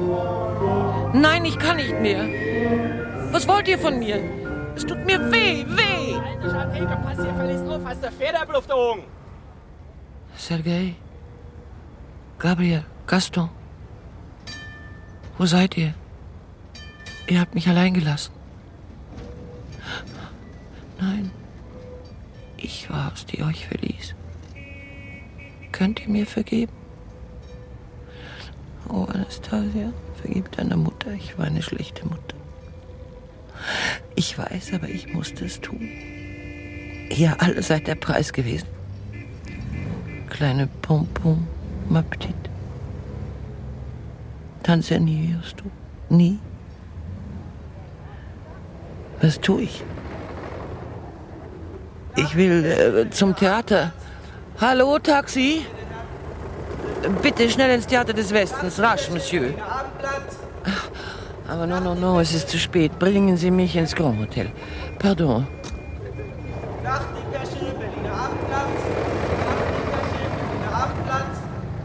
Nein, ich kann nicht mehr. Was wollt ihr von mir? Es tut mir weh, weh. Alter Schattenke, pass hier verliest auf, hast du Federbel auf der Augen. Sergei, Gabriel, Gaston, wo seid ihr? Ihr habt mich allein gelassen. Nein, ich war's, die euch verließ. Könnt ihr mir vergeben? Oh, Anastasia, vergib deiner Mutter. Ich war eine schlechte Mutter. Ich weiß, aber ich musste es tun. Ihr alle seid der Preis gewesen. Kleine Pompom, ma petite. Tanze nie, hörst du? Nie? Was tue ich? Ich will zum Theater. Hallo, Taxi? Bitte schnell ins Theater des Westens. Rasch, Monsieur. Aber no, es ist zu spät. Bringen Sie mich ins Grand Hotel. Pardon. Nachtigger Schild, Berliner Abendblatt. Nachtigger Schild, Berliner Abendblatt.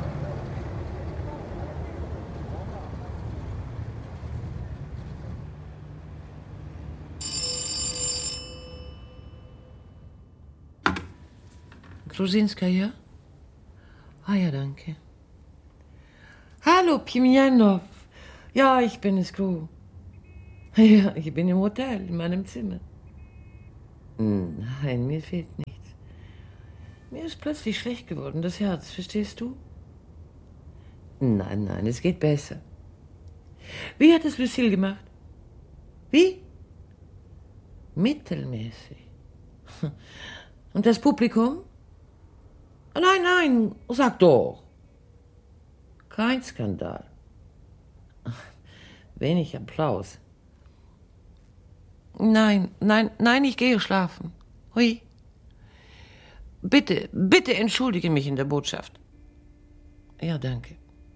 Gruzinskaya? Ah ja, danke. Hallo, Pimjanov. Ja, ich bin es, Gru. Ja, ich bin im Hotel, in meinem Zimmer. Nein, mir fehlt nichts. Mir ist plötzlich schlecht geworden, das Herz, verstehst du? Nein, es geht besser. Wie hat es Lucille gemacht? Wie? Mittelmäßig. Und das Publikum? Nein, sag doch. Kein Skandal. Wenig Applaus. Nein, ich gehe schlafen. Hui. Bitte entschuldige mich in der Botschaft. Ja, danke.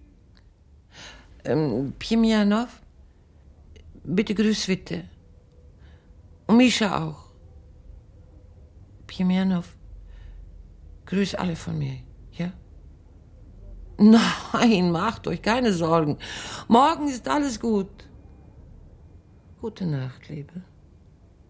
Pimjanov, bitte grüß Witte. Und Mischa auch. Pimjanov, grüß alle von mir, ja? Nein, macht euch keine Sorgen. Morgen ist alles gut. Gute Nacht, Liebe.